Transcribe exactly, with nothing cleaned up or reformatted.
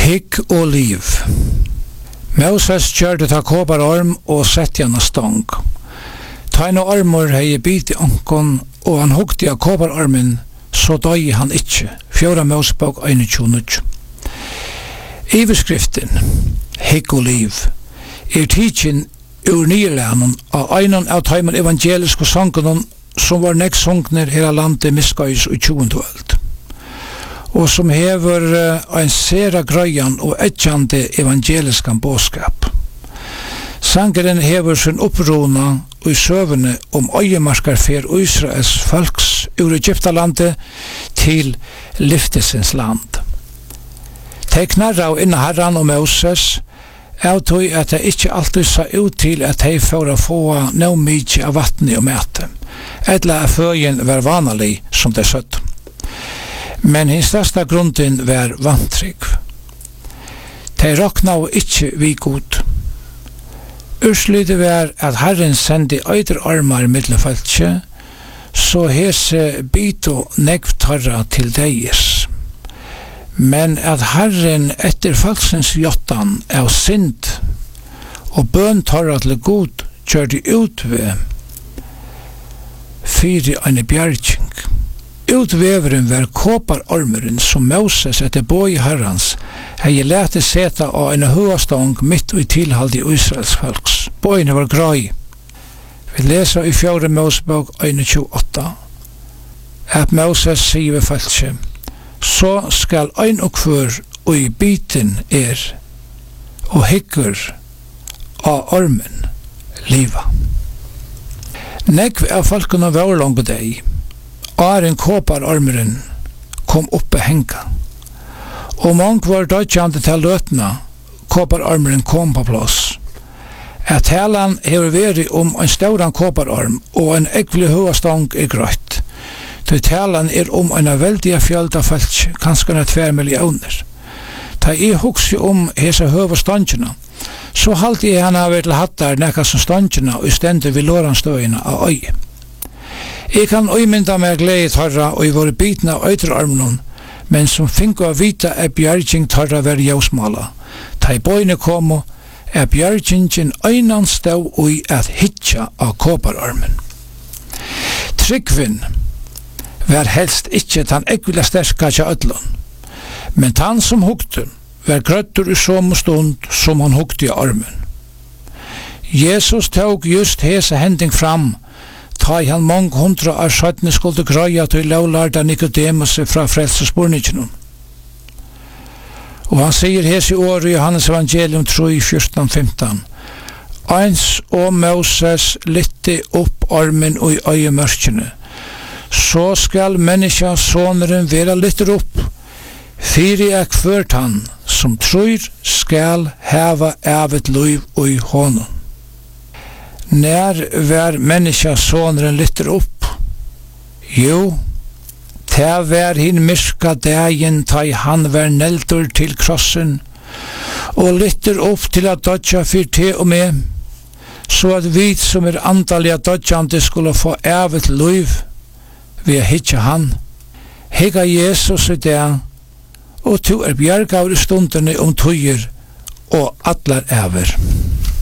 Hygg og liv. Moses kjørte ta koparorm og sette han av stång. Taino ormor hei bit i ankon, og han hugti av koparormen, så døy han ikkje. Fjóra Mosebok einogtjúgu. Iverskriften, Hygg og liv, er tidsin ur nýrlænen av einan av taimen evangeliske sangen som var nek songner her av landet miskais i tjuende øld, og som hever uh, ein sera grøyan og etjande evangeliskan båskap. Sangeren hever sin opprona og i søvene om øyemarskar fer Israels folks ur Egyptalandet til Liftesens land. De knarra og inna Herran og Moses av tog at det ikke alltid sa ut til at de får å få no mykje av vattnet og mæte, eller at føyen var vanlig som det søtt. Men hins største grunden var vantrygg. De råkna og ikke vi god. Urslydet var at Herren sendi øyder armar middelføltje, så hese bito negv tarra til deis. Men at Herren etter falsens jottan av synd og bøn tarra til god gjør de ut ved fyri eine bjergjeng. Utveveren var koparormeren som Moses etter boi herrans hei lete seta av en høastong mitt og i tilhald i Israels folks. Boine var grøy. Vi leser i fjore Mosebok einogtjugu. At Moses sier ved falskje, så skal ein og kvør og i biten er og hyggur av ormen liva. Nekv av folkene var langt deg, Aren koparormeren kom oppe henga. Og mang var dødjande til løtna, koparormeren kom på plass. At helan hever veri om en stauran koparorm og en ekvelig høastong er grøtt. Til helan er om en veldige fjölda felt, kanskje en tver millioner. Ta i hugsi om hese høvastongina, så halte jeg hana vel hattar nekka som stongina og stendur vi låranstøyina av øye. Jeg kan øymynda meg glede tarra og i våre bitna av øyderarmnon, men som finko av vita er bjergjeng tarra veri jausmala. Ta i bøyne komo er bjergjengin øynan stau ui at hitja av kopararmen. Tryggvin var helst ikkje tan ekvila sterska tja ödlun, men tan som hugtun var grøttur i som stund som han hugti av armen. Jesus tog just hese hending fram, ta i han mong hundra av sjøttene skulle grøya til lovlarda Nikodemus fra frelsespurningen. Og han sier hes i året i Johannes evangelium tre, fjorten, femten. Eins og Moses lytte opp armen og i øyemørkene. Så skal menneska soneren være lytter opp, fyri er kvørt han, som tror skal heva evet liv og i hånden. Nær var menneska soneren lytter opp? Jo, ta var hin myrka dagen ta i han var neldur til krossen, og lytter opp til at dodja fyr te og med, så at vi som er andalega dodjande skulle få evet liv ved å hitja han. Hega Jesus i det, og to er bjergaur i stundene om tøyer og atlar over.